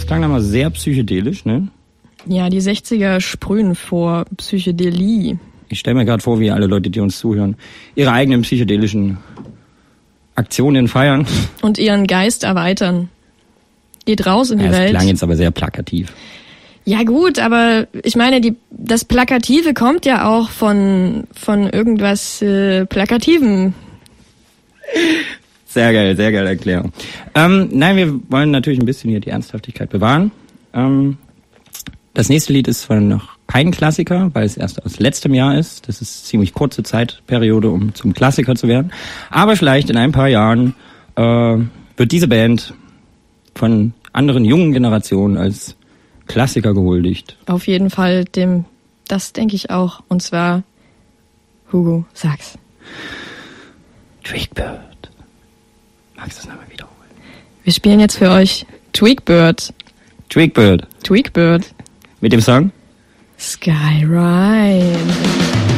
Das klang aber sehr psychedelisch, ne? Ja, die 60er sprühen vor Psychedelie. Ich stelle mir gerade vor, wie alle Leute, die uns zuhören, ihre eigenen psychedelischen Aktionen feiern. Und ihren Geist erweitern. Geht raus in die Welt. Das klang jetzt aber sehr plakativ. Ja gut, aber ich meine, das Plakative kommt ja auch von irgendwas Plakativem. Sehr geile Erklärung. Nein, wir wollen natürlich ein bisschen hier die Ernsthaftigkeit bewahren. Das nächste Lied ist zwar noch kein Klassiker, weil es erst aus letztem Jahr ist. Das ist ziemlich kurze Zeitperiode, um zum Klassiker zu werden. Aber vielleicht in ein paar Jahren wird diese Band von anderen jungen Generationen als Klassiker gehuldigt. Auf jeden Fall das denke ich auch. Und zwar Hugo Sachs. Tweakbird. Magst du das nochmal wiederholen? Wir spielen jetzt für euch Tweakbird. Tweakbird. Tweakbird. Mit dem Song? Sky Ride.